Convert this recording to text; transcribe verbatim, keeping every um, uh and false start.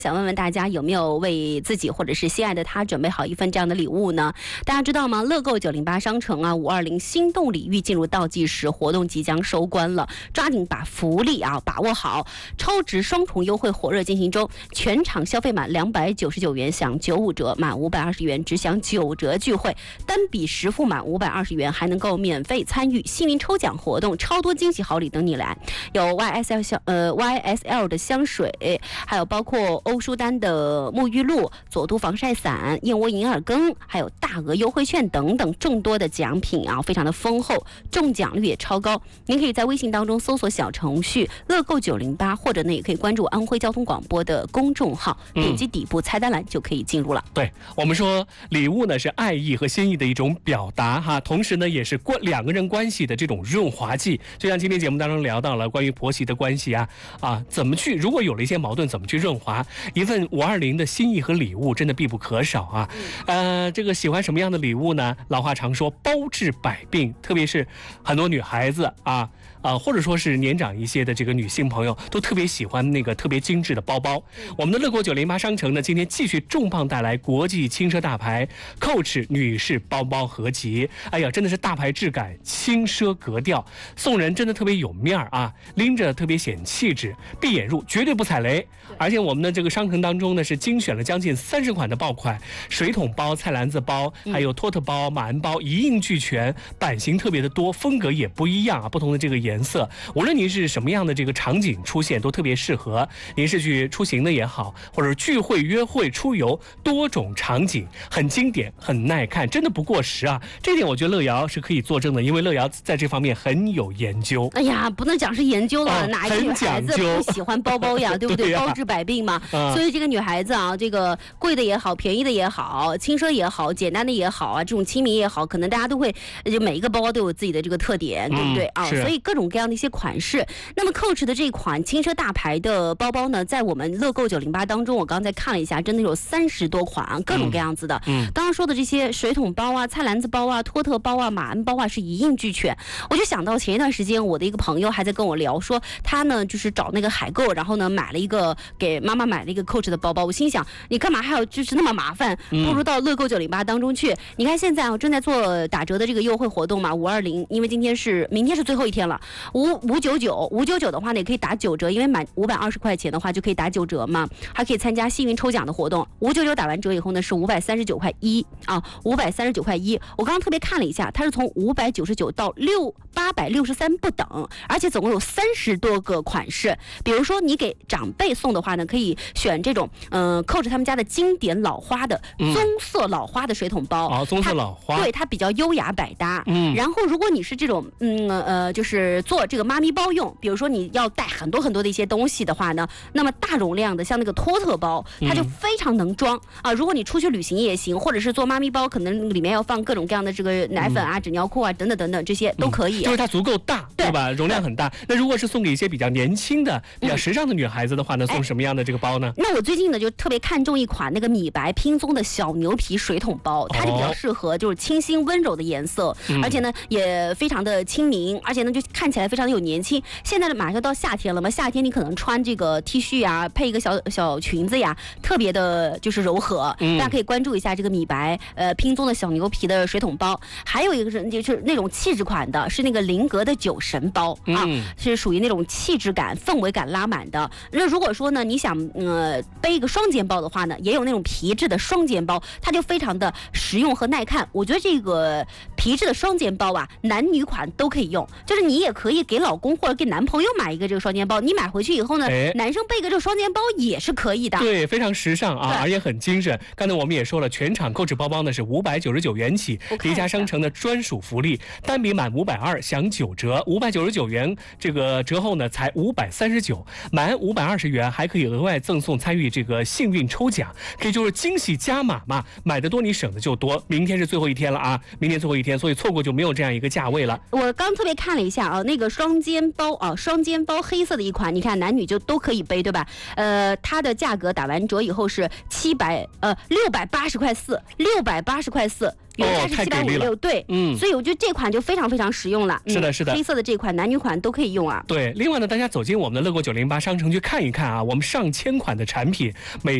想问问大家有没有为自己或者是心爱的他准备好一份这样的礼物呢？大家知道吗？乐购九零八商城啊，五二零心动礼遇进入倒计时，活动即将收官了，抓紧把福利啊把握好，超值双重优惠火热进行中，全场消费满两百九十九元享九五折，满五百二十元只享九折聚会，单笔实付满五百二十元还能够免费参与幸运抽奖活动，超多惊喜好礼等你来，有 Y S L 香呃 Y S L 的香水，还有包括欧舒丹的沐浴露、佐都防晒伞、燕窝银耳羹，还有大额优惠券等等众多的奖品啊，非常的丰厚，中奖率也超高。您可以在微信当中搜索小程序乐购九零八，或者呢也可以关注安徽交通广播的公众号，点击底部菜单栏就可以进入了。 嗯、对，我们说礼物呢是爱意和心意的一种表达哈，同时呢也是关两个人关系的这种润滑剂。就像今天节目当中聊到了关于婆媳的关系啊啊，怎么去如果有了一些矛盾，怎么去润滑？一份五二零的心意和礼物真的必不可少啊。呃，这个喜欢什么样的礼物呢？老话常说包治百病，特别是很多女孩子啊。啊、呃，或者说是年长一些的这个女性朋友，都特别喜欢那个特别精致的包包。我们的乐购九零八商城呢，今天继续重磅带来国际轻奢大牌 Coach 女士包包合集。哎呀，真的是大牌质感，轻奢格调，送人真的特别有面儿啊，拎着特别显气质，闭眼入绝对不踩雷。而且我们的这个商城当中呢，是精选了将近三十款的爆款，水桶包、菜篮子包，还有托特包、马鞍包，一应俱全，版型特别的多，风格也不一样啊，不同的这个颜颜色，无论您是什么样的这个场景出现，都特别适合。您是去出行的也好，或者聚会、约会、出游，多种场景，很经典，很耐看，真的不过时啊！这点我觉得乐瑶是可以作证的，因为乐瑶在这方面很有研究。 哎呀，不能讲是研究了，哦、哪一个女孩子不喜欢包包呀？对不对？对包治百病嘛。啊、所以这个女孩子啊，这个贵的也好，便宜的也好，轻奢也好，简单的也好啊，这种亲民也好，可能大家都会，就每一个包包都有自己的这个特点，对不对、嗯、啊？所以各种各样的一些款式。那么 Coach 的这款轻奢大牌的包包呢，在我们乐购九零八当中，我刚才看了一下，真的有三十多款，各种各样子的。嗯，刚刚说的这些水桶包啊、菜篮子包啊、托特包啊、马鞍包啊，是一应俱全。我就想到前一段时间，我的一个朋友还在跟我聊说，他呢就是找那个海购，然后呢买了一个给妈妈买了一个 Coach 的包包。我心想，你干嘛还要就是那么麻烦？不如到乐购九零八当中去。你看现在啊，正在做打折的这个优惠活动嘛，五二零，因为今天是明天是最后一天了。五五九九五九九的话呢，也可以打九折，因为满五百二十块钱的话就可以打九折嘛，还可以参加幸运抽奖的活动。五九九打完折以后呢，是五百三十九块一啊，五百三十九块一。我刚刚特别看了一下，它是从五百九十九到六八百六十三不等，而且总共有三十多个款式。比如说你给长辈送的话呢，可以选这种嗯、呃、Coach 他们家的经典老花的棕色老花的水桶包。 哦、嗯，棕色老花， 对，它比较优雅百搭。嗯，然后如果你是这种嗯呃就是做这个妈咪包用，比如说你要带很多很多的一些东西的话呢，那么大容量的像那个托特包，它就非常能装、嗯、啊。如果你出去旅行也行，或者是做妈咪包，可能里面要放各种各样的这个奶粉啊、嗯、纸尿裤啊等等等等，这些都可以、啊嗯。 就是它足够大， 对, 对吧？容量很大。那如果是送给一些比较年轻的、比较时尚的女孩子的话呢，嗯、送什么样的这个包呢？ 那我最近呢就特别看中一款那个米白拼棕的小牛皮水桶包，它就比较适合就是清新温柔的颜色，嗯、而且呢也非常的亲民，而且呢就看起来非常的有年轻。现在马上到夏天了嘛，夏天你可能穿这个 T 恤啊，配一个小小裙子呀，特别的就是柔和。嗯、大家可以关注一下这个米白呃拼棕的小牛皮的水桶包。还有一个是就是那种气质款的，是那个菱格的酒神包啊，嗯、是属于那种气质感、氛围感拉满的。那如果说呢，你想呃背一个双肩包的话呢，也有那种皮质的双肩包，它就非常的实用和耐看。我觉得这个皮质的双肩包啊，男女款都可以用，就是你也可以给老公或者给男朋友买一个这个双肩包，你买回去以后呢，哎、男生背个这个双肩包也是可以的。 对，非常时尚啊，而且很精神。刚才我们也说了，全场Coach包包呢是五百九十九元起，迪家商城的专属福利，单笔满五百二享九折，五百九十九元这个折后呢才五百三十九，满五百二十元还可以额外赠送参与这个幸运抽奖，可以就是惊喜加码嘛，买的多你省的就多。明天是最后一天了啊，明天最后一天，所以错过就没有这样一个价位了。 我刚特别看了一下啊，那个双肩包啊，双肩包黑色的一款，你看男女就都可以背，对吧？呃，它的价格打完折以后是七百呃六百八十块四，六百八十块四。 原价是七百五十六，对，嗯，所以我觉得这款就非常非常实用了。 是的，是的， 黑色的这款男女款都可以用啊。 对，另外呢，大家走进我们的乐购九零八商城去看一看啊，我们上千款的产品，每